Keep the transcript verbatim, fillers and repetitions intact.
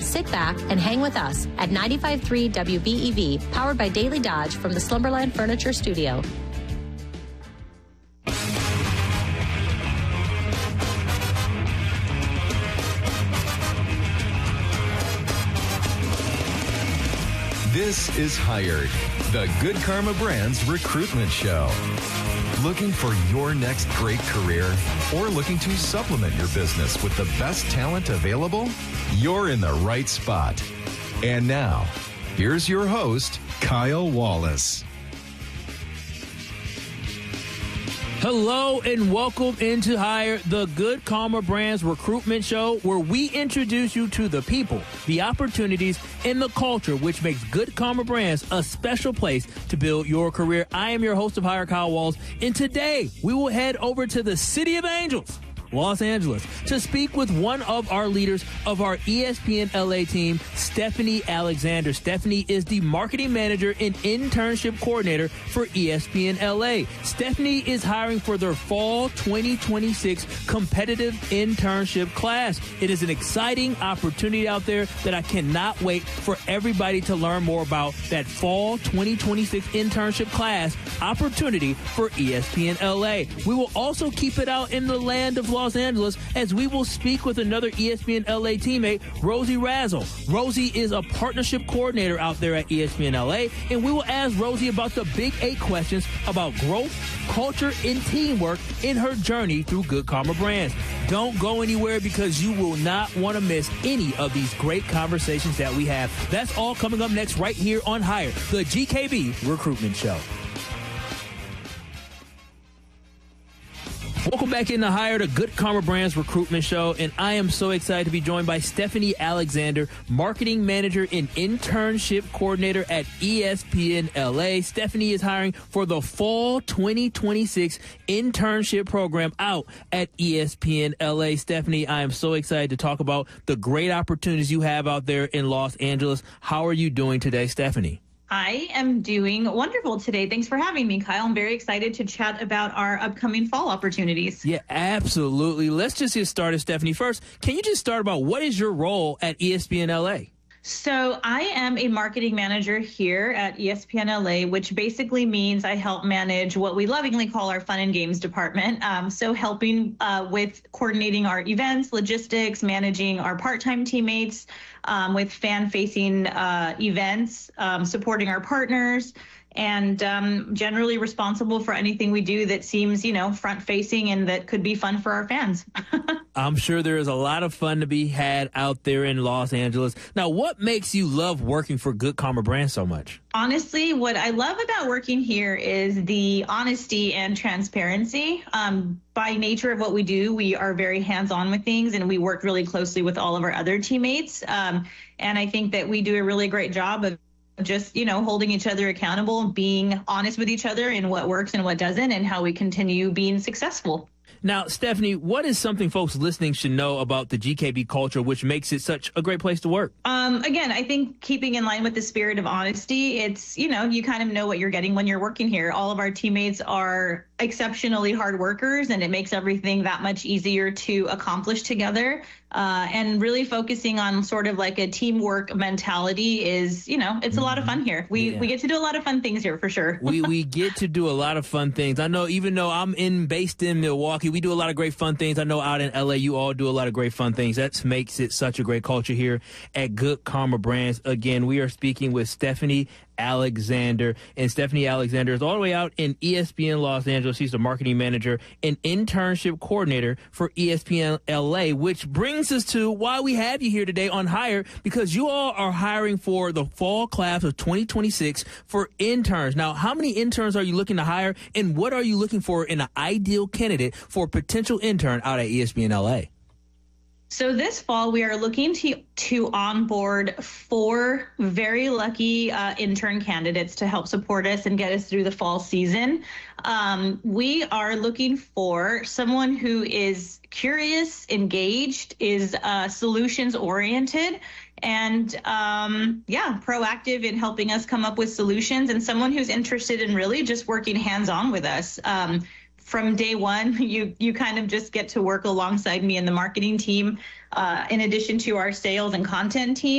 sit back and hang with us at ninety-five point three W B E V, powered by Daily Dodge from the Slumberland Furniture Studio. This is Hired, the Good Karma Brands recruitment show. Looking for your next great career or looking to supplement your business with the best talent available? You're in the right spot. And now, here's your host, Kyle Wallace. Hello and welcome into Hire, the Good Karma Brands recruitment show, where we introduce you to the people, the opportunities, and the culture which makes Good Karma Brands a special place to build your career. I am your host of Hire, Kyle Wallace, and today we will head over to the City of Angels, Los Angeles, to speak with one of our leaders of our E S P N L A team, Stephanie Alexander. Stephanie is the marketing manager and internship coordinator for E S P N L A. Stephanie is hiring for their fall twenty twenty-six competitive internship class. It is an exciting opportunity out there that I cannot wait for everybody to learn more about. That fall twenty twenty-six internship class opportunity for E S P N L A. We will also keep it out in the land of Los Angeles, as we will speak with another E S P N L A teammate, Rosie Razzle. Rosie is a partnership coordinator out there at E S P N L A, and we will ask Rosie about the big eight questions about growth, culture, and teamwork in her journey through Good Karma Brands. Don't go anywhere, because you will not want to miss any of these great conversations that we have. That's all coming up next right here on Hire, the G K B Recruitment Show. Welcome back into Hire, the Good Karma Brands recruitment show, and I am so excited to be joined by Stephanie Alexander, marketing manager and internship coordinator at E S P N L A. Stephanie is hiring for the fall twenty twenty-six internship program out at E S P N L A. Stephanie, I am so excited to talk about the great opportunities you have out there in Los Angeles. How are you doing today, Stephanie? I am doing wonderful today. Thanks for having me, Kyle. I'm very excited to chat about our upcoming fall opportunities. Yeah, absolutely. Let's just get started, Stephanie. First, can you just start about what is your role at E S P N L A? So I am a marketing manager here at E S P N L A, which basically means I help manage what we lovingly call our fun and games department. Um, so helping uh, with coordinating our events, logistics, managing our part-time teammates um, with fan-facing uh, events, um, supporting our partners, and um, generally responsible for anything we do that seems, you know, front-facing and that could be fun for our fans. I'm sure there is a lot of fun to be had out there in Los Angeles. Now, what makes you love working for Good Karma Brands so much? Honestly, what I love about working here is the honesty and transparency. Um, by nature of what we do, we are very hands-on with things, and we work really closely with all of our other teammates. Um, and I think that we do a really great job of just, you know, holding each other accountable, being honest with each other in what works and what doesn't, and how we continue being successful. Now, Stephanie, what is something folks listening should know about the G K B culture, which makes it such a great place to work? Um, again, I think keeping in line with the spirit of honesty, it's, you know, you kind of know what you're getting when you're working here. All of our teammates are exceptionally hard workers, and it makes everything that much easier to accomplish together. Uh, and really focusing on sort of like a teamwork mentality is, you know, it's a lot of fun here. We yeah. we get to do a lot of fun things here for sure. we we get to do a lot of fun things. I know, even though I'm in based in Milwaukee, we do a lot of great fun things. I know out in L A, you all do a lot of great fun things. That makes it such a great culture here at Good Karma Brands. Again, we are speaking with Stephanie Alexander, and Stephanie Alexander is all the way out in E S P N Los Angeles. She's the marketing manager and internship coordinator for E S P N L A, which brings us to why we have you here today on Hire, because you all are hiring for the fall class of twenty twenty-six for interns. Now, how many interns are you looking to hire, and what are you looking for in an ideal candidate for a potential intern out at E S P N L A? So this fall, we are looking to to onboard four very lucky uh, intern candidates to help support us and get us through the fall season. Um, we are looking for someone who is curious, engaged, is uh, solutions oriented, and um, yeah, proactive in helping us come up with solutions, and someone who's interested in really just working hands-on with us. Um, From day one, you you kind of just get to work alongside me and the marketing team, uh, in addition to our sales and content team.